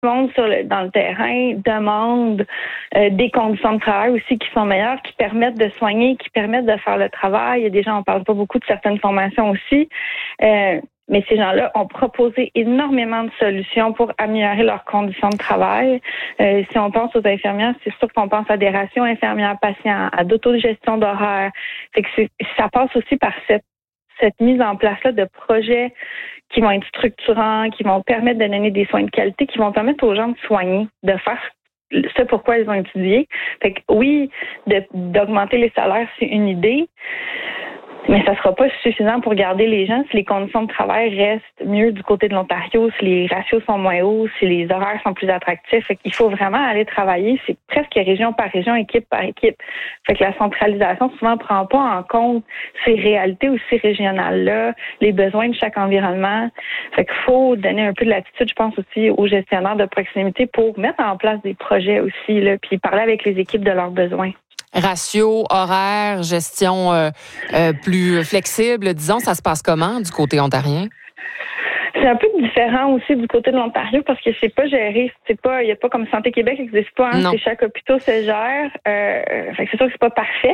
monde dans le terrain demande des conditions de travail aussi qui sont meilleures, qui permettent de soigner, qui permettent de faire le travail. Il y a des gens, on parle pas beaucoup de certaines formations aussi, mais ces gens-là ont proposé énormément de solutions pour améliorer leurs conditions de travail. Si on pense aux infirmières, c'est sûr qu'on pense à des ratios infirmières-patients, à d'autogestion d'horaire. Fait que ça passe aussi par cette mise en place-là de projets qui vont être structurants, qui vont permettre de donner des soins de qualité, qui vont permettre aux gens de soigner, de faire ce pourquoi ils ont étudié. Fait que oui, d'augmenter les salaires, c'est une idée, mais ça sera pas suffisant pour garder les gens si les conditions de travail restent mieux du côté de l'Ontario, si les ratios sont moins hauts, si les horaires sont plus attractifs. Fait qu'il faut vraiment aller travailler. C'est presque région par région, équipe par équipe. Fait que la centralisation souvent prend pas en compte ces réalités aussi régionales-là, les besoins de chaque environnement. Fait qu'il faut donner un peu de latitude, je pense, aussi aux gestionnaires de proximité pour mettre en place des projets aussi, là, puis parler avec les équipes de leurs besoins. Ratio, horaire, gestion plus flexible, disons, ça se passe comment du côté ontarien? C'est un peu différent aussi du côté de l'Ontario parce que c'est pas géré, il n'y a pas comme Santé Québec qui n'existe pas, c'est chaque hôpital se gère. Fait que c'est sûr que c'est pas parfait.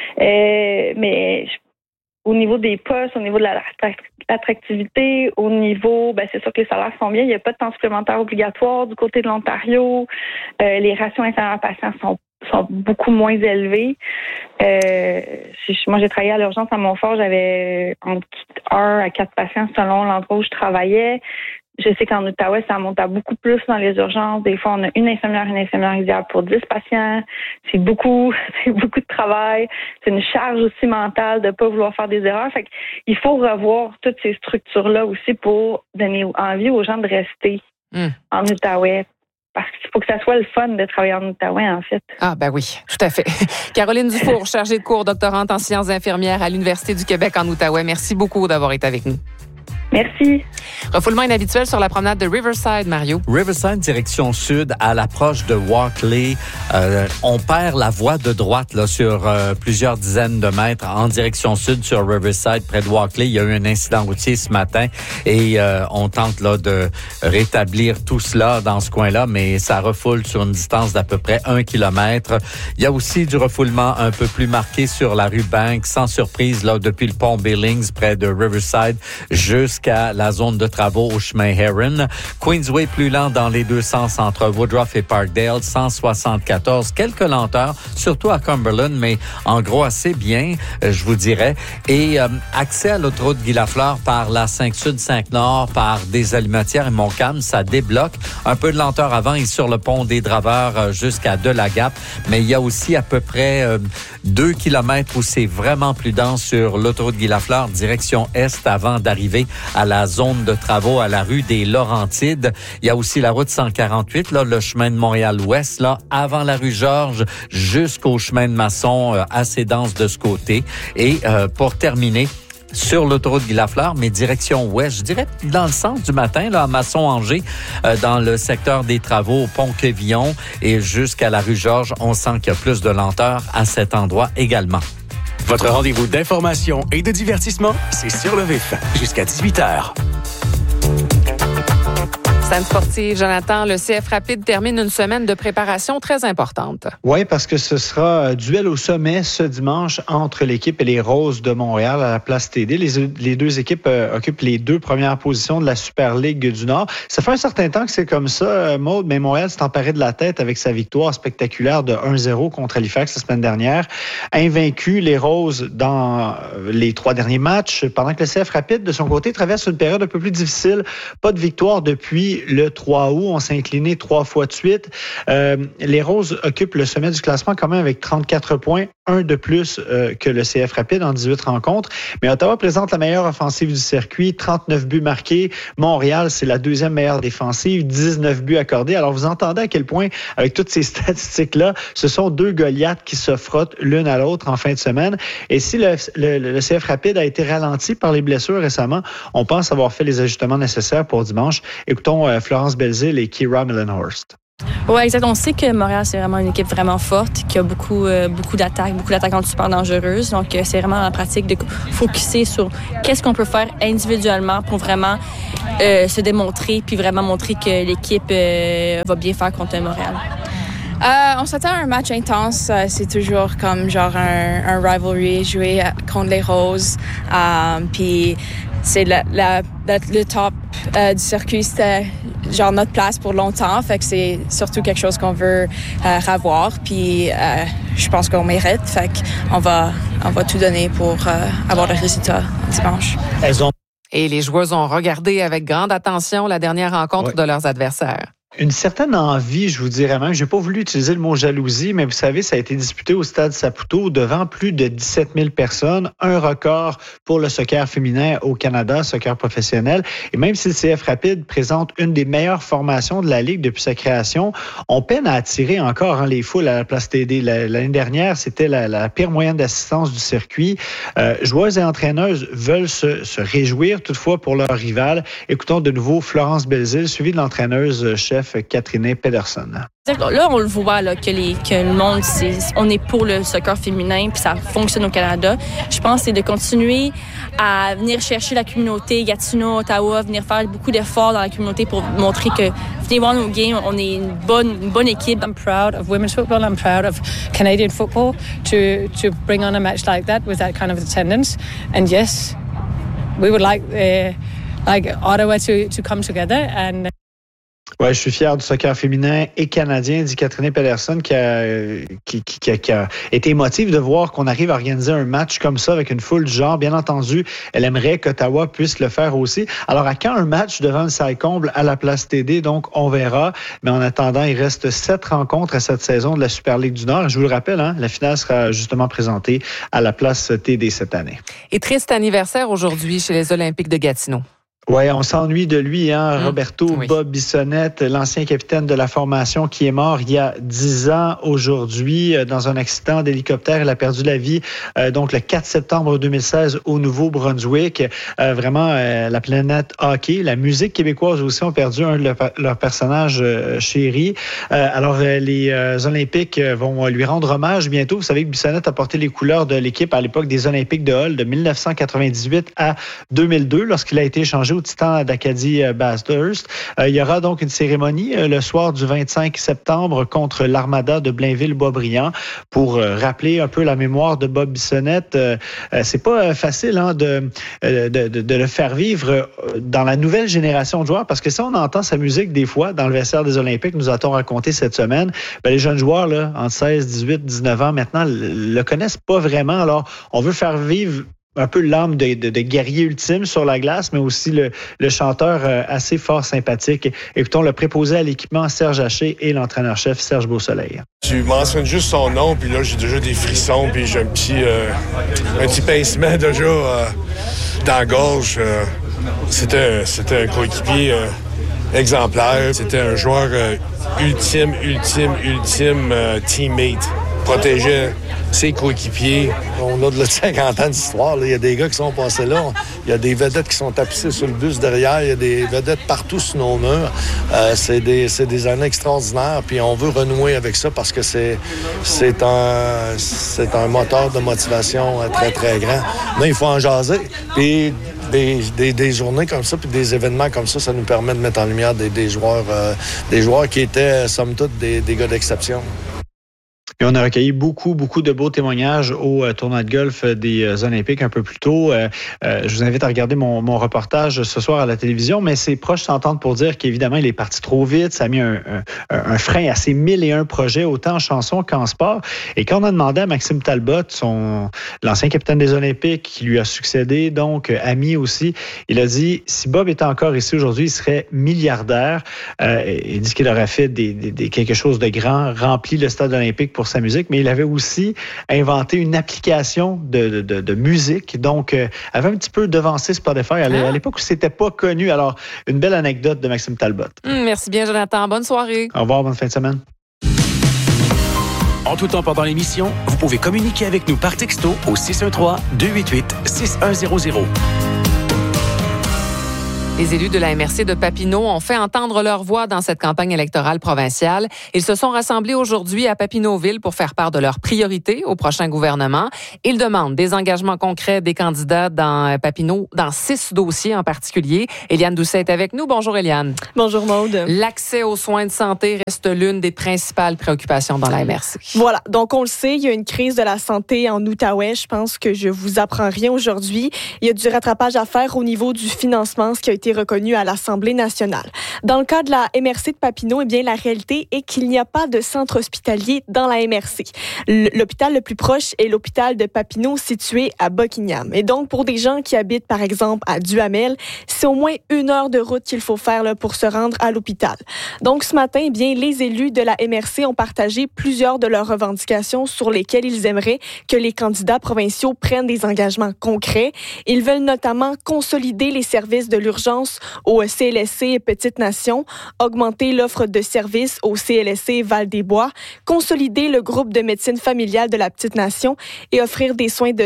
Mais au niveau des postes, au niveau de l'attractivité, au niveau, c'est sûr que les salaires sont bien. Il n'y a pas de temps supplémentaire obligatoire du côté de l'Ontario. Les ratios infirmières-patients sont beaucoup moins élevés. Moi, j'ai travaillé à l'urgence à Montfort. J'avais entre 1 à 4 patients selon l'endroit où je travaillais. Je sais qu'en Outaouais, ça monte à beaucoup plus dans les urgences. Des fois, on a une infirmière idéale pour 10 patients. C'est beaucoup de travail. C'est une charge aussi mentale de pas vouloir faire des erreurs. Fait qu'il faut revoir toutes ces structures-là aussi pour donner envie aux gens de rester en Outaouais. Parce qu'il faut que ça soit le fun de travailler en Outaouais, en fait. Ah, ben oui, tout à fait. Caroline Dufour, chargée de cours, doctorante en sciences infirmières à l'Université du Québec en Outaouais. Merci beaucoup d'avoir été avec nous. Merci. Refoulement inhabituel sur la promenade de Riverside, Mario. Riverside, direction sud, à l'approche de Walkley. On perd la voie de droite là sur plusieurs dizaines de mètres en direction sud sur Riverside, près de Walkley. Il y a eu un incident routier ce matin et on tente là de rétablir tout cela dans ce coin-là, mais ça refoule sur une distance d'à peu près 1 kilomètre. Il y a aussi du refoulement un peu plus marqué sur la rue Bank, sans surprise là depuis le pont Billings, près de Riverside, jusqu'à la zone de travaux au chemin Heron. Queensway plus lent dans les deux sens entre Woodruff et Parkdale, 174. Quelques lenteurs, surtout à Cumberland, mais en gros assez bien, je vous dirais. Et accès à l'autoroute Guy Lafleur par la 5 Sud, 5 Nord, par des Alimentières et Montcalm, ça débloque. Un peu de lenteur avant et sur le pont des Draveurs jusqu'à Delagap. Mais il y a aussi à peu près 2 kilomètres où c'est vraiment plus dense sur l'autoroute Guy Lafleur, direction est, avant d'arriver à la zone de travaux à la rue des Laurentides. Il y a aussi la route 148, là, le chemin de Montréal-Ouest, là, avant la rue Georges, jusqu'au chemin de Masson, assez dense de ce côté. Et pour terminer, sur l'autoroute Guy Lafleur, mais direction ouest, je dirais dans le sens du matin, là, à Masson-Angers, dans le secteur des travaux au Pont-Quevillon et jusqu'à la rue Georges, on sent qu'il y a plus de lenteur à cet endroit également. Votre rendez-vous d'information et de divertissement, c'est sur le vif, jusqu'à 18h. Scène sportive, Jonathan, le CF Rapide termine une semaine de préparation très importante. Oui, parce que ce sera duel au sommet ce dimanche entre l'équipe et les Roses de Montréal à la place TD. Les deux équipes occupent les 2 premières positions de la Super Ligue du Nord. Ça fait un certain temps que c'est comme ça, Maude, mais Montréal s'est emparé de la tête avec sa victoire spectaculaire de 1-0 contre Halifax la semaine dernière. Invaincu, les Roses dans les 3 derniers matchs, pendant que le CF Rapide, de son côté, traverse une période un peu plus difficile. Pas de victoire depuis le 3 août. On s'est incliné 3 fois de suite. Les Roses occupent le sommet du classement quand même avec 34 points, un de plus que le CF Rapide en 18 rencontres. Mais Ottawa présente la meilleure offensive du circuit, 39 buts marqués. Montréal, c'est la 2e meilleure défensive, 19 buts accordés. Alors, vous entendez à quel point, avec toutes ces statistiques-là, ce sont 2 Goliaths qui se frottent l'une à l'autre en fin de semaine. Et si le CF Rapide a été ralenti par les blessures récemment, on pense avoir fait les ajustements nécessaires pour dimanche. Écoutons Florence Belzile et Kira Millenhorst. Oui, exactement. On sait que Montréal, c'est vraiment une équipe vraiment forte, qui a beaucoup d'attaquantes super dangereuses. Donc, c'est vraiment en pratique de focusser sur qu'est-ce qu'on peut faire individuellement pour vraiment se démontrer, puis vraiment montrer que l'équipe va bien faire contre Montréal. On s'attend à un match intense. C'est toujours comme genre un rivalry, jouer contre les Roses. Puis c'est le top du circuit, c'était genre notre place pour longtemps. Fait que c'est surtout quelque chose qu'on veut avoir. Puis je pense qu'on mérite. Fait qu'on va tout donner pour avoir le résultat dimanche. Et les joueuses ont regardé avec grande attention la dernière rencontre de leurs adversaires. Une certaine envie, je vous dirais même. J'ai pas voulu utiliser le mot jalousie, mais vous savez, ça a été disputé au Stade Saputo devant plus de 17 000 personnes. Un record pour le soccer féminin au Canada, soccer professionnel. Et même si le CF Rapide présente une des meilleures formations de la Ligue depuis sa création, on peine à attirer encore les foules à la Place TD. L'année dernière, c'était la pire moyenne d'assistance du circuit. Joueuses et entraîneuses veulent se réjouir toutefois pour leur rival. Écoutons de nouveau Florence Belzile, suivie de l'entraîneuse-chef Catherine Pedersen. Là, on le voit là, que le monde, on est pour le soccer féminin, puis ça fonctionne au Canada. Je pense que c'est de continuer à venir chercher la communauté, Gatineau, Ottawa, venir faire beaucoup d'efforts dans la communauté pour montrer que venez voir nos games, on est une bonne équipe. I'm proud of women's football. I'm proud of Canadian football to bring on a match like that with that kind of attendance. And yes, we would like Ottawa to come together and. Ouais, je suis fier du soccer féminin et canadien, dit Catherine Pedersen, qui a été émotive de voir qu'on arrive à organiser un match comme ça avec une foule du genre. Bien entendu, elle aimerait qu'Ottawa puisse le faire aussi. Alors, à quand un match devant le Salle-Comble à la Place TD? Donc, on verra. Mais en attendant, il reste 7 rencontres à cette saison de la Super Ligue du Nord. Je vous le rappelle, la finale sera justement présentée à la Place TD cette année. Et triste anniversaire aujourd'hui chez les Olympiques de Gatineau. Oui, on s'ennuie de lui, Roberto Bob Bissonnette, l'ancien capitaine de la formation qui est mort il y a 10 ans aujourd'hui dans un accident d'hélicoptère. Il a perdu la vie donc le 4 septembre 2016 au Nouveau-Brunswick. Vraiment, la planète hockey, la musique québécoise aussi ont perdu un de leurs personnages chéris. Alors, les Olympiques vont lui rendre hommage bientôt. Vous savez que Bissonnette a porté les couleurs de l'équipe à l'époque des Olympiques de Hull de 1998 à 2002 lorsqu'il a été échangé au Titan d'Acadie Bathurst. Il y aura donc une cérémonie le soir du 25 septembre contre l'Armada de Blainville-Boisbriand pour rappeler un peu la mémoire de Bob Bissonnette. C'est pas facile de le faire vivre dans la nouvelle génération de joueurs parce que si on entend sa musique des fois dans le vestiaire des Olympiques, nous a-t-on raconté cette semaine, les jeunes joueurs là, entre 16, 18, 19 ans maintenant le connaissent pas vraiment. Alors, on veut faire vivre un peu l'âme de guerrier ultime sur la glace, mais aussi le chanteur assez fort sympathique. Écoutons le préposé à l'équipement Serge Haché et l'entraîneur-chef Serge Beausoleil. Tu mentionnes juste son nom, puis là, j'ai déjà des frissons, puis j'ai un petit pincement déjà dans la gorge. C'était un coéquipier exemplaire. C'était un joueur ultime teammate. Protégeait ses coéquipiers. On a de la 50 ans d'histoire. Il y a des gars qui sont passés là. Il y a des vedettes qui sont tapissées sur le bus derrière. Il y a des vedettes partout sur nos murs. C'est des années extraordinaires. Puis on veut renouer avec ça parce que c'est un moteur de motivation très, très grand. Mais il faut en jaser. Puis des journées comme ça, puis des événements comme ça, ça nous permet de mettre en lumière des joueurs qui étaient, somme toute, des gars d'exception. Et on a recueilli beaucoup de beaux témoignages au tournoi de golf des Olympiques un peu plus tôt. Je vous invite à regarder mon reportage ce soir à la télévision, mais ses proches s'entendent pour dire qu'évidemment, il est parti trop vite. Ça a mis un frein à ses 1001 projets, autant en chanson qu'en sport. Et quand on a demandé à Maxime Talbot, l'ancien capitaine des Olympiques, qui lui a succédé, donc ami aussi, il a dit, si Bob était encore ici aujourd'hui, il serait milliardaire. Il dit qu'il aurait fait quelque chose de grand, rempli le stade olympique pour sa musique, mais il avait aussi inventé une application de musique, donc avait un petit peu devancé Spotify à l'époque où c'était pas connu. Alors, une belle anecdote de Maxime Talbot. Merci bien, Jonathan. Bonne soirée. Au revoir, bonne fin de semaine. En tout temps pendant l'émission, vous pouvez communiquer avec nous par texto au 613-288-6100. Les élus de la MRC de Papineau ont fait entendre leur voix dans cette campagne électorale provinciale. Ils se sont rassemblés aujourd'hui à Papineauville pour faire part de leurs priorités au prochain gouvernement. Ils demandent des engagements concrets des candidats dans Papineau, dans 6 dossiers en particulier. Éliane Doucet est avec nous. Bonjour Éliane. Bonjour Maude. L'accès aux soins de santé reste l'une des principales préoccupations dans la MRC. Voilà, donc on le sait, il y a une crise de la santé en Outaouais. Je pense que je vous apprends rien aujourd'hui. Il y a du rattrapage à faire au niveau du financement, ce qui a été reconnu à l'Assemblée nationale. Dans le cas de la MRC de Papineau, eh bien, la réalité est qu'il n'y a pas de centre hospitalier dans la MRC. L'hôpital le plus proche est l'hôpital de Papineau, situé à Buckingham. Et donc, pour des gens qui habitent, par exemple, à Duhamel, c'est au moins 1 heure de route qu'il faut faire là, pour se rendre à l'hôpital. Donc, ce matin, eh bien, les élus de la MRC ont partagé plusieurs de leurs revendications sur lesquelles ils aimeraient que les candidats provinciaux prennent des engagements concrets. Ils veulent notamment consolider les services de l'urgence au CLSC Petite Nation, augmenter l'offre de services au CLSC Val-des-Bois, consolider le groupe de médecine familiale de la Petite Nation et offrir des soins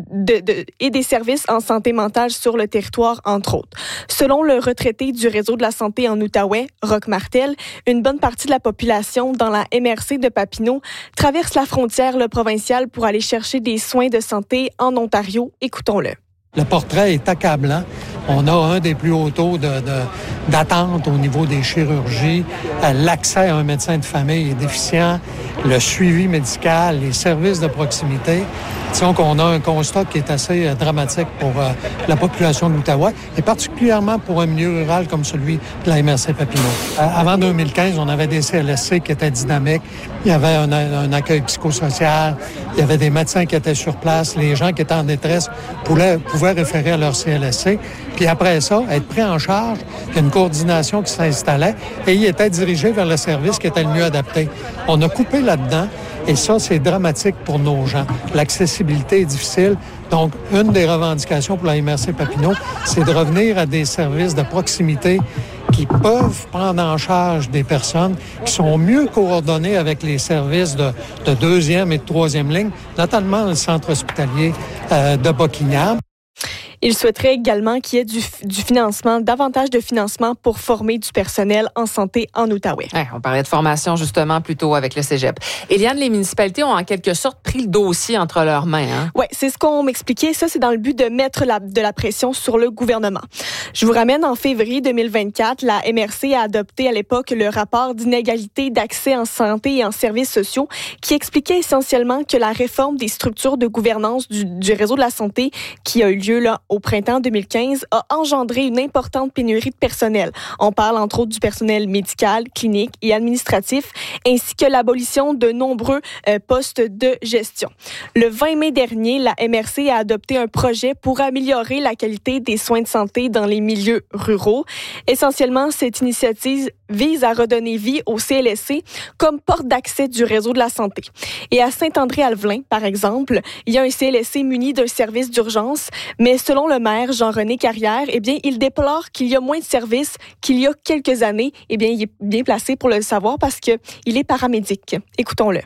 et des services en santé mentale sur le territoire, entre autres. Selon le retraité du réseau de la santé en Outaouais, Roch Martel, une bonne partie de la population dans la MRC de Papineau traverse la frontière provinciale pour aller chercher des soins de santé en Ontario. Écoutons-le. Le portrait est accablant. On a un des plus hauts taux d'attente au niveau des chirurgies. L'accès à un médecin de famille est déficient. Le suivi médical, les services de proximité. Donc, on a un constat qui est assez dramatique pour la population de l'Outaouais et particulièrement pour un milieu rural comme celui de la MRC Papineau. Avant 2015, on avait des CLSC qui étaient dynamiques. Il y avait un accueil psychosocial. Il y avait des médecins qui étaient sur place. Les gens qui étaient en détresse pouvaient référer à leur CLSC. Puis après ça, être pris en charge, il y a une coordination qui s'installait et ils étaient dirigés vers le service qui était le mieux adapté. On a coupé là-dedans. Et ça, c'est dramatique pour nos gens. L'accessibilité est difficile. Donc, une des revendications pour la MRC Papineau, c'est de revenir à des services de proximité qui peuvent prendre en charge des personnes qui sont mieux coordonnées avec les services de 2e et de 3e ligne, notamment le centre hospitalier de Buckingham. Il souhaiterait également qu'il y ait du financement, davantage de financement pour former du personnel en santé en Outaouais. Ouais, on parlait de formation justement plus tôt avec le cégep. Éliane, les municipalités ont en quelque sorte pris le dossier entre leurs mains. Hein? Oui, c'est ce qu'on m'expliquait. Ça, c'est dans le but de mettre de la pression sur le gouvernement. Je vous ramène en février 2024. La MRC a adopté à l'époque le rapport d'inégalité d'accès en santé et en services sociaux qui expliquait essentiellement que la réforme des structures de gouvernance du réseau de la santé qui a eu lieu là, au printemps 2015 a engendré une importante pénurie de personnel. On parle entre autres du personnel médical, clinique et administratif, ainsi que l'abolition de nombreux postes de gestion. Le 20 mai dernier, la MRC a adopté un projet pour améliorer la qualité des soins de santé dans les milieux ruraux. Essentiellement, cette initiative vise à redonner vie au CLSC comme porte d'accès du réseau de la santé. Et à Saint-André-Alvelin, par exemple, il y a un CLSC muni d'un service d'urgence, mais selon le maire Jean-René Carrière, eh bien, il déplore qu'il y a moins de services qu'il y a quelques années. Eh bien, il est bien placé pour le savoir parce qu'il est paramédic. Écoutons-le.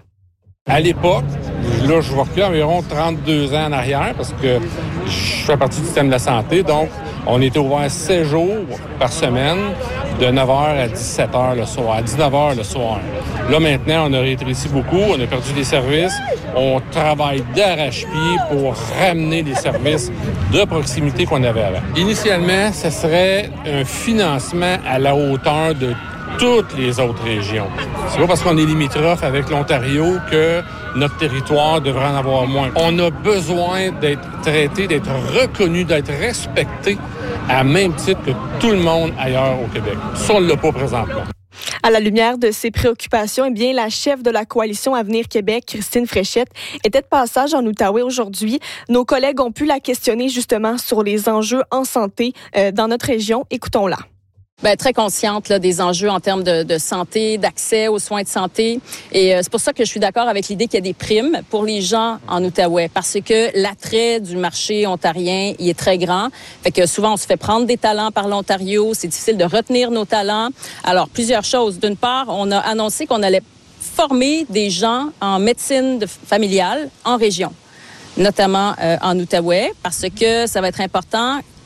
À l'époque, là, je vais reculer environ 32 ans en arrière parce que je fais partie du système de la santé. Donc, on était ouvert 7 jours par semaine, de 9h à 17h le soir, à 19h le soir. Là, maintenant, on a rétréci beaucoup, on a perdu des services. On travaille d'arrache-pied pour ramener les services de proximité qu'on avait avant. Initialement, ce serait un financement à la hauteur de toutes les autres régions. C'est pas parce qu'on est limitrophe avec l'Ontario que notre territoire devrait en avoir moins. On a besoin d'être traité, d'être reconnu, d'être respecté à même titre que tout le monde ailleurs au Québec. Ça, on ne l'a pas présentement. À la lumière de ces préoccupations, eh bien, la chef de la coalition Avenir Québec, Christine Fréchette, était de passage en Outaouais aujourd'hui. Nos collègues ont pu la questionner justement sur les enjeux en santé dans notre région. Écoutons-la. Bien, très consciente là, des enjeux en termes de santé, d'accès aux soins de santé. Et c'est pour ça que je suis d'accord avec l'idée qu'il y a des primes pour les gens en Outaouais, parce que l'attrait du marché ontarien, il est très grand. Fait que souvent, on se fait prendre des talents par l'Ontario. C'est difficile de retenir nos talents. Alors, plusieurs choses. D'une part, on a annoncé qu'on allait former des gens en médecine familiale en région, notamment en Outaouais, parce que ça va être important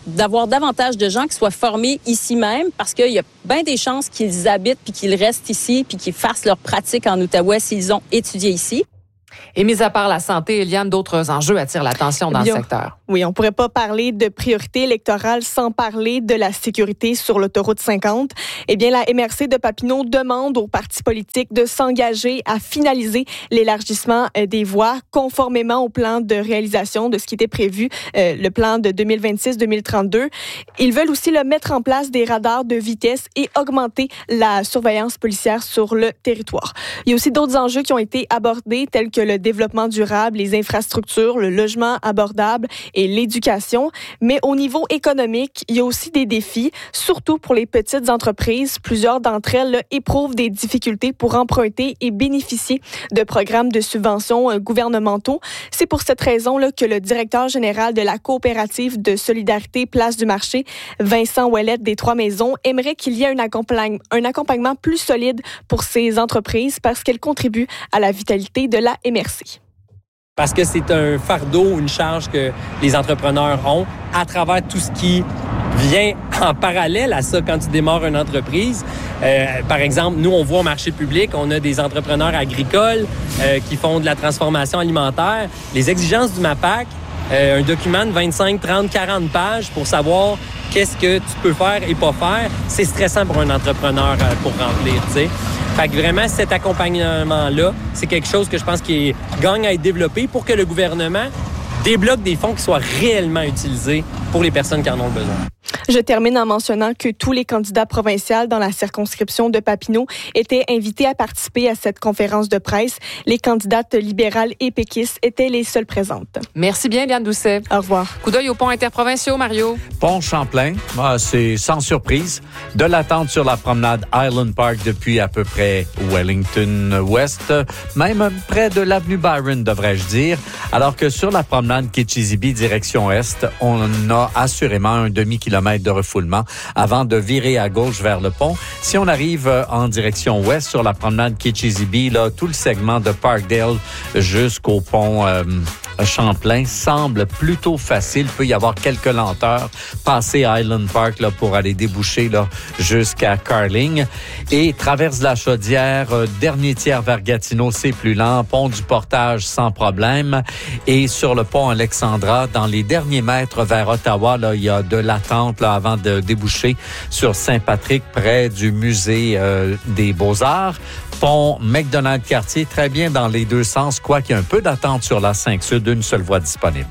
d'avoir davantage de gens qui soient formés ici même, parce qu'il y a bien des chances qu'ils habitent puis qu'ils restent ici puis qu'ils fassent leur pratique en Outaouais s'ils ont étudié ici. Et mis à part la santé, Eliane, d'autres enjeux attirent l'attention dans le secteur. Oui, on ne pourrait pas parler de priorité électorale sans parler de la sécurité sur l'autoroute 50. Eh bien, la MRC de Papineau demande aux partis politiques de s'engager à finaliser l'élargissement des voies conformément au plan de réalisation de ce qui était prévu, le plan de 2026-2032. Ils veulent aussi mettre en place des radars de vitesse et augmenter la surveillance policière sur le territoire. Il y a aussi d'autres enjeux qui ont été abordés, tels que le développement durable, les infrastructures, le logement abordable et l'éducation. Mais au niveau économique, il y a aussi des défis, surtout pour les petites entreprises. Plusieurs d'entre elles éprouvent des difficultés pour emprunter et bénéficier de programmes de subventions gouvernementaux. C'est pour cette raison que le directeur général de la coopérative de solidarité Place du Marché, Vincent Ouellette des Trois-Maisons, aimerait qu'il y ait un accompagnement plus solide pour ces entreprises parce qu'elles contribuent à la vitalité de la MRC. Parce que c'est un fardeau, une charge que les entrepreneurs ont à travers tout ce qui vient en parallèle à ça quand tu démarres une entreprise. Par exemple, nous, on voit au marché public, on a des entrepreneurs agricoles qui font de la transformation alimentaire. Les exigences du MAPAC, un document de 25, 30, 40 pages pour savoir qu'est-ce que tu peux faire et pas faire, c'est stressant pour un entrepreneur pour remplir, tu sais. Fait que vraiment, cet accompagnement-là, c'est quelque chose que je pense qui gagne à être développé pour que le gouvernement débloque des fonds qui soient réellement utilisés pour les personnes qui en ont besoin. Je termine en mentionnant que tous les candidats provinciaux dans la circonscription de Papineau étaient invités à participer à cette conférence de presse. Les candidates libérales et péquistes étaient les seules présentes. Merci bien, Liane Doucet. Au revoir. Coup d'œil aux ponts interprovinciaux, Mario. Pont Champlain, c'est sans surprise. De l'attente sur la promenade Island Park depuis à peu près Wellington West, même près de l'avenue Byron, devrais-je dire. Alors que sur la promenade Kitchissippi, direction Est, on a assurément un demi-kilomètre de refoulement avant de virer à gauche vers le pont. Si on arrive en direction ouest sur la promenade Kitchissippi, là, tout le segment de Parkdale jusqu'au pont Champlain semble plutôt facile. Il peut y avoir quelques lenteurs. Passer Island Park là, pour aller déboucher là, jusqu'à Carling. Et traverse la Chaudière, dernier tiers vers Gatineau, c'est plus lent. Pont du Portage sans problème. Et sur le pont Alexandra, dans les derniers mètres vers Ottawa, là, il y a de l'attente là, avant de déboucher sur Saint-Patrick, près du musée des Beaux-Arts. Pont McDonald-Cartier, très bien dans les deux sens, quoiqu'il y a un peu d'attente sur la 5 Sud, une seule voie disponible.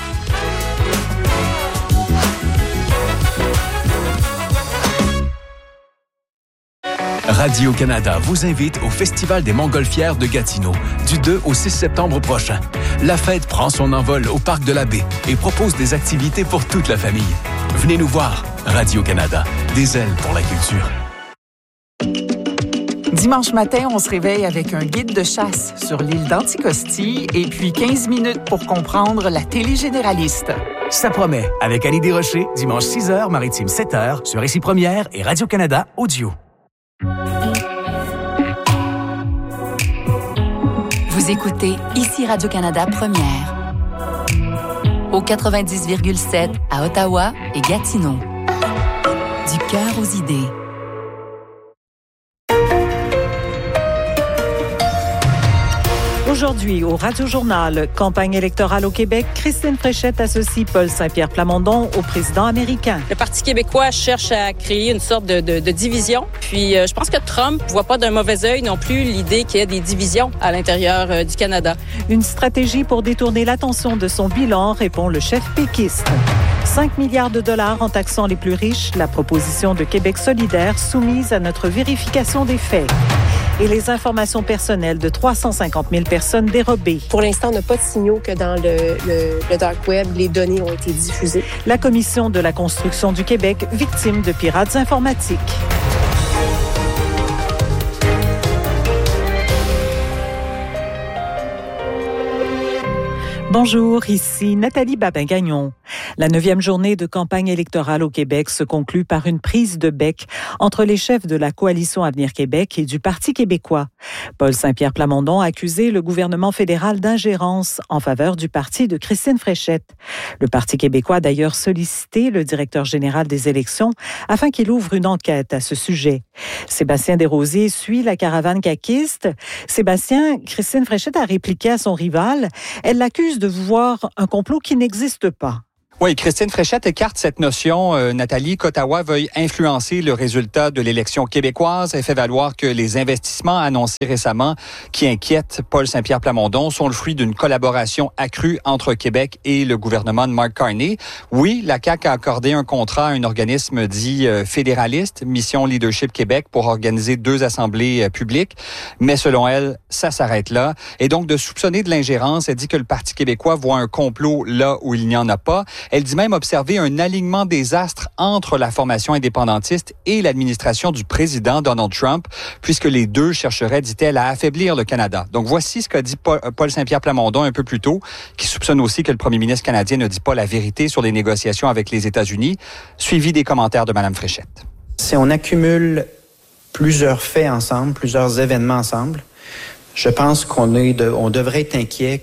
Radio-Canada vous invite au Festival des Montgolfières de Gatineau du 2 au 6 septembre prochain. La fête prend son envol au Parc de la Baie et propose des activités pour toute la famille. Venez nous voir. Radio-Canada, des ailes pour la culture. Dimanche matin, on se réveille avec un guide de chasse sur l'île d'Anticosti et puis 15 minutes pour comprendre la télé généraliste. Ça promet, avec Annie Desrochers, dimanche 6h, maritime 7h, sur Ici Première et Radio-Canada Audio. Vous écoutez Ici Radio-Canada Première. Au 90,7 à Ottawa et Gatineau. Du cœur aux idées. Aujourd'hui, au Radio-Journal, campagne électorale au Québec, Christine Fréchette associe Paul Saint-Pierre Plamondon au président américain. Le Parti québécois cherche à créer une sorte de division. Puis, je pense que Trump ne voit pas d'un mauvais œil non plus l'idée qu'il y ait des divisions à l'intérieur du Canada. Une stratégie pour détourner l'attention de son bilan, répond le chef péquiste. 5 milliards de dollars en taxant les plus riches, la proposition de Québec solidaire soumise à notre vérification des faits. Et les informations personnelles de 350 000 personnes dérobées. Pour l'instant, on n'a pas de signaux que dans le dark web, les données ont été diffusées. La Commission de la construction du Québec, victime de pirates informatiques. Bonjour, ici Nathalie Babin-Gagnon. La 9e journée de campagne électorale au Québec se conclut par une prise de bec entre les chefs de la Coalition Avenir Québec et du Parti québécois. Paul Saint-Pierre Plamondon a accusé le gouvernement fédéral d'ingérence en faveur du parti de Christine Fréchette. Le Parti québécois a d'ailleurs sollicité le directeur général des élections afin qu'il ouvre une enquête à ce sujet. Sébastien Desrosiers suit la caravane caquiste. Sébastien, Christine Fréchette a répliqué à son rival. Elle l'accuse de voir un complot qui n'existe pas. Oui, Christine Fréchette écarte cette notion, Nathalie, qu'Ottawa veuille influencer le résultat de l'élection québécoise. Elle fait valoir que les investissements annoncés récemment qui inquiètent Paul Saint-Pierre Plamondon sont le fruit d'une collaboration accrue entre Québec et le gouvernement de Mark Carney. Oui, la CAQ a accordé un contrat à un organisme dit fédéraliste, Mission Leadership Québec, pour organiser 2 assemblées publiques. Mais selon elle, ça s'arrête là. Et donc, de soupçonner de l'ingérence, elle dit que le Parti québécois voit un complot là où il n'y en a pas. Elle dit même observer un alignement des astres entre la formation indépendantiste et l'administration du président Donald Trump, puisque les deux chercheraient, dit-elle, à affaiblir le Canada. Donc voici ce qu'a dit Paul Saint-Pierre Plamondon un peu plus tôt, qui soupçonne aussi que le premier ministre canadien ne dit pas la vérité sur les négociations avec les États-Unis, suivi des commentaires de Mme Fréchette. Si on accumule plusieurs faits ensemble, plusieurs événements ensemble, je pense qu'on devrait être inquiet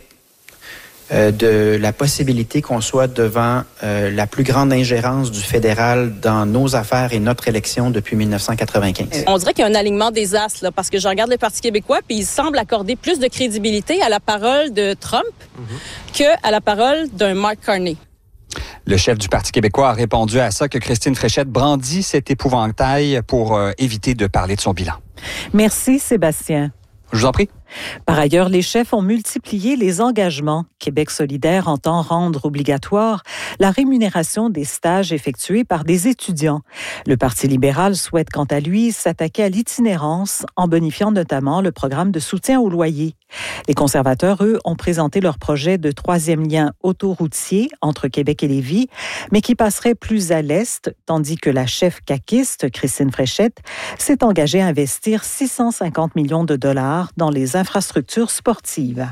de la possibilité qu'on soit devant la plus grande ingérence du fédéral dans nos affaires et notre élection depuis 1995. On dirait qu'il y a un alignement des astres, là, parce que je regarde le Parti québécois, puis il semble accorder plus de crédibilité à la parole de Trump qu'à la parole d'un Mark Carney. Le chef du Parti québécois a répondu à ça que Christine Fréchette brandit cet épouvantail pour éviter de parler de son bilan. Merci, Sébastien. Je vous en prie. Par ailleurs, les chefs ont multiplié les engagements. Québec solidaire entend rendre obligatoire la rémunération des stages effectués par des étudiants. Le Parti libéral souhaite, quant à lui, s'attaquer à l'itinérance en bonifiant notamment le programme de soutien au loyer. Les conservateurs, eux, ont présenté leur projet de 3e lien autoroutier entre Québec et Lévis, mais qui passerait plus à l'est, tandis que la chef caquiste, Christine Fréchette, s'est engagée à investir 650 millions de dollars dans les infrastructures sportives.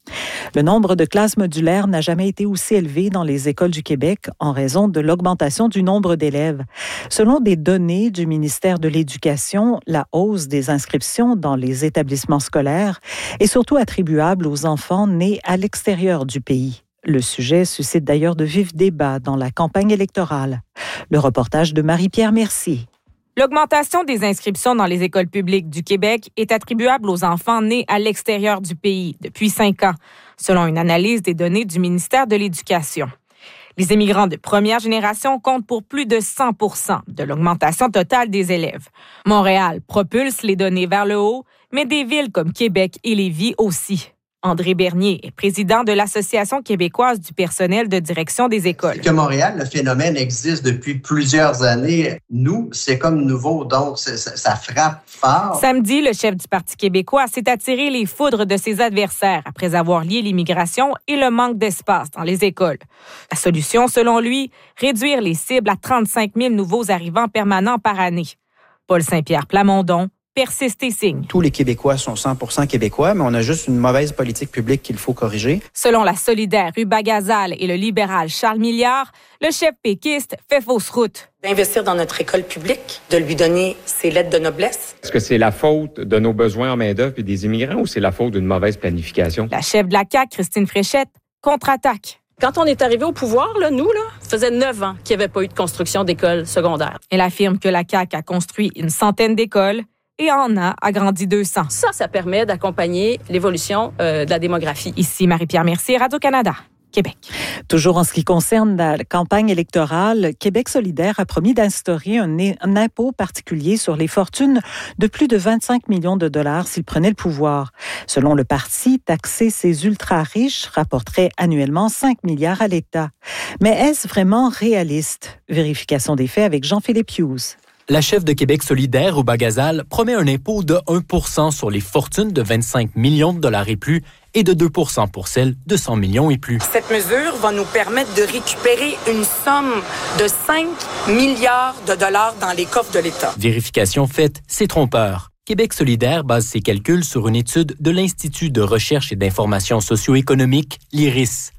Le nombre de classes modulaires n'a jamais été aussi élevé dans les écoles du Québec en raison de l'augmentation du nombre d'élèves. Selon des données du ministère de l'Éducation, la hausse des inscriptions dans les établissements scolaires est surtout attribuable aux enfants nés à l'extérieur du pays. Le sujet suscite d'ailleurs de vifs débats dans la campagne électorale. Le reportage de Marie-Pierre Mercier. L'augmentation des inscriptions dans les écoles publiques du Québec est attribuable aux enfants nés à l'extérieur du pays depuis 5 ans, selon une analyse des données du ministère de l'Éducation. Les immigrants de première génération comptent pour plus de 100% de l'augmentation totale des élèves. Montréal propulse les données vers le haut, mais des villes comme Québec et Lévis aussi. André Bernier est président de l'Association québécoise du personnel de direction des écoles. Que Montréal, le phénomène existe depuis plusieurs années. Nous, c'est comme nouveau, donc ça frappe fort. Samedi, le chef du Parti québécois s'est attiré les foudres de ses adversaires après avoir lié l'immigration et le manque d'espace dans les écoles. La solution, selon lui, réduire les cibles à 35 000 nouveaux arrivants permanents par année. Paul Saint-Pierre Plamondon persiste et signe. Tous les Québécois sont 100% québécois, mais on a juste une mauvaise politique publique qu'il faut corriger. Selon la solidaire Ruba Gazal et le libéral Charles Milliard, le chef péquiste fait fausse route. D'investir dans notre école publique, de lui donner ses lettres de noblesse. Est-ce que c'est la faute de nos besoins en main-d'œuvre et des immigrants ou c'est la faute d'une mauvaise planification? La chef de la CAQ, Christine Fréchette, contre-attaque. Quand on est arrivé au pouvoir, nous, ça faisait 9 ans qu'il n'y avait pas eu de construction d'écoles secondaires. Elle affirme que la CAQ a construit une centaine d'écoles et en a agrandi 200. Ça permet d'accompagner l'évolution de la démographie. Ici Marie-Pierre Mercier, Radio-Canada, Québec. Toujours en ce qui concerne la campagne électorale, Québec solidaire a promis d'instaurer un impôt particulier sur les fortunes de plus de 25 millions de dollars s'il prenait le pouvoir. Selon le parti, taxer ces ultra-riches rapporterait annuellement 5 milliards à l'État. Mais est-ce vraiment réaliste? Vérification des faits avec Jean-Philippe Hughes. La chef de Québec solidaire, Ruba Gazal, promet un impôt de 1% sur les fortunes de 25 millions de dollars et plus et de 2% pour celles de 100 millions et plus. Cette mesure va nous permettre de récupérer une somme de 5 milliards de dollars dans les coffres de l'État. Vérification faite, c'est trompeur. Québec solidaire base ses calculs sur une étude de l'Institut de recherche et d'information socio-économique, l'IRIS.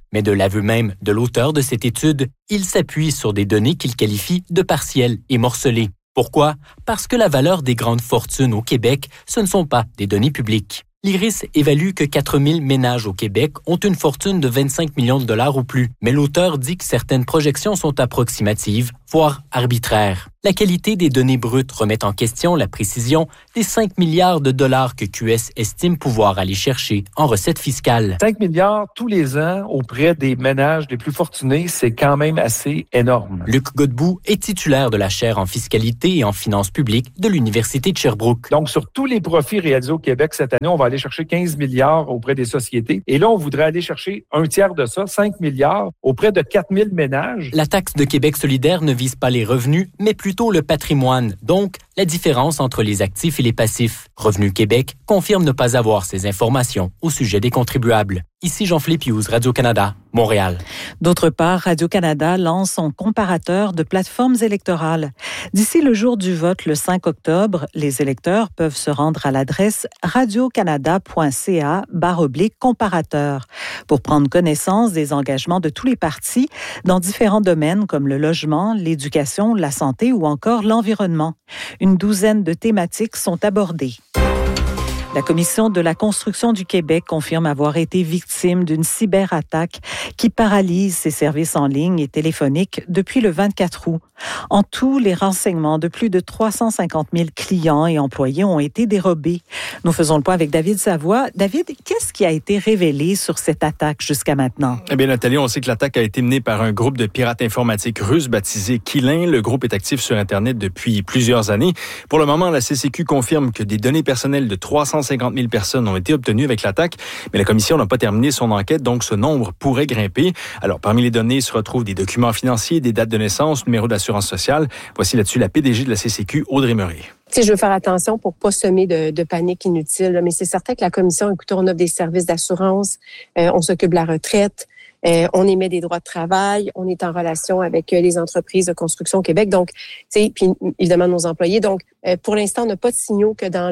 Mais de l'aveu même de l'auteur de cette étude, il s'appuie sur des données qu'il qualifie de partielles et morcelées. Pourquoi? Parce que la valeur des grandes fortunes au Québec, ce ne sont pas des données publiques. L'IRIS évalue que 4000 ménages au Québec ont une fortune de 25 millions de dollars ou plus, mais l'auteur dit que certaines projections sont approximatives, voire arbitraires. La qualité des données brutes remet en question la précision des 5 milliards de dollars que QS estime pouvoir aller chercher en recettes fiscales. 5 milliards tous les ans auprès des ménages les plus fortunés, c'est quand même assez énorme. Luc Godbout est titulaire de la chaire en fiscalité et en finances publiques de l'Université de Sherbrooke. Donc, sur tous les profits réalisés au Québec cette année, on va aller chercher 15 milliards auprès des sociétés. Et là, on voudrait aller chercher un tiers de ça, 5 milliards, auprès de 4000 ménages. La taxe de Québec solidaire ne vise pas les revenus, mais plutôt le patrimoine, donc la différence entre les actifs et les passifs. Revenu Québec confirme ne pas avoir ces informations au sujet des contribuables. Ici Jean-Philippe Hughes, Radio-Canada, Montréal. D'autre part, Radio-Canada lance son comparateur de plateformes électorales. D'ici le jour du vote, le 5 octobre, les électeurs peuvent se rendre à l'adresse radiocanada.ca/comparateur pour prendre connaissance des engagements de tous les partis dans différents domaines comme le logement, l'éducation, la santé ou encore l'environnement. Une douzaine de thématiques sont abordées. La Commission de la construction du Québec confirme avoir été victime d'une cyberattaque qui paralyse ses services en ligne et téléphoniques depuis le 24 août. En tout, les renseignements de plus de 350 000 clients et employés ont été dérobés. Nous faisons le point avec David Savoie. David, qu'est-ce qui a été révélé sur cette attaque jusqu'à maintenant? Eh bien, Nathalie, on sait que l'attaque a été menée par un groupe de pirates informatiques russes baptisé Qilin. Le groupe est actif sur Internet depuis plusieurs années. Pour le moment, la CCQ confirme que des données personnelles de 350 000 personnes ont été obtenues avec l'attaque, mais la commission n'a pas terminé son enquête, donc ce nombre pourrait grimper. Alors, parmi les données se retrouvent des documents financiers, des dates de naissance, numéro d'assurance sociale. Voici là-dessus la PDG de la CCQ, Audrey Murray. Je veux faire attention pour pas semer de panique inutile, mais c'est certain que la commission, écoutez, on offre des services d'assurance, on s'occupe de la retraite, on émet des droits de travail, on est en relation avec les entreprises de construction au Québec, donc, puis évidemment nos employés. Donc, pour l'instant, on n'a pas de signaux que dans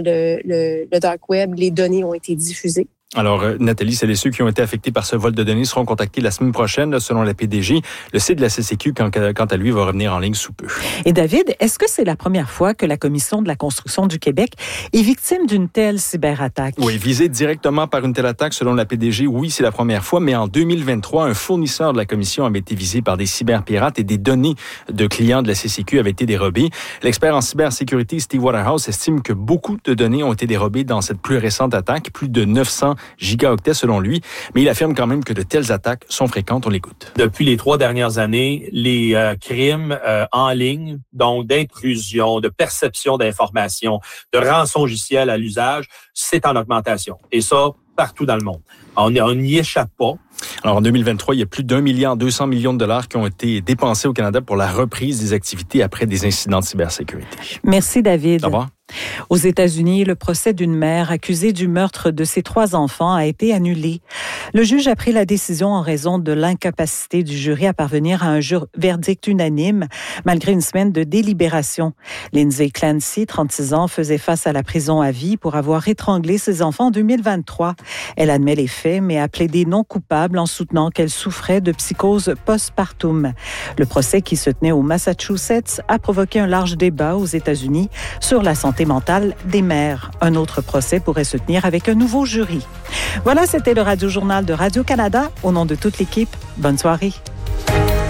le dark web, les données ont été diffusées. Alors, Nathalie, celles et ceux qui ont été affectés par ce vol de données seront contactés la semaine prochaine, selon la PDG. Le site de la CCQ, quant à lui, va revenir en ligne sous peu. Et David, est-ce que c'est la première fois que la Commission de la construction du Québec est victime d'une telle cyberattaque? Oui, visée directement par une telle attaque, selon la PDG, oui, c'est la première fois, mais en 2023, un fournisseur de la Commission avait été visé par des cyberpirates et des données de clients de la CCQ avaient été dérobées. L'expert en cybersécurité, Steve Waterhouse, estime que beaucoup de données ont été dérobées dans cette plus récente attaque, plus de 900 gigaoctets selon lui, mais il affirme quand même que de telles attaques sont fréquentes. On l'écoute. Depuis les 3 dernières années, les crimes en ligne, donc d'intrusion, de perception d'informations, de rançongiciel à l'usage, c'est en augmentation. Et ça, partout dans le monde. On n'y échappe pas. Alors, en 2023, il y a plus d'1,2 milliard de dollars qui ont été dépensés au Canada pour la reprise des activités après des incidents de cybersécurité. Merci, David. Au revoir. Aux États-Unis, le procès d'une mère accusée du meurtre de ses 3 enfants a été annulé. Le juge a pris la décision en raison de l'incapacité du jury à parvenir à un verdict unanime, malgré une semaine de délibération. Lindsay Clancy, 36 ans, faisait face à la prison à vie pour avoir étranglé ses enfants en 2023. Elle admet les faits, mais a plaidé non coupable en soutenant qu'elle souffrait de psychose postpartum. Le procès qui se tenait au Massachusetts a provoqué un large débat aux États-Unis sur la santé mentale des mères. Un autre procès pourrait se tenir avec un nouveau jury. Voilà, c'était le Radio-Journal de Radio-Canada. Au nom de toute l'équipe, bonne soirée.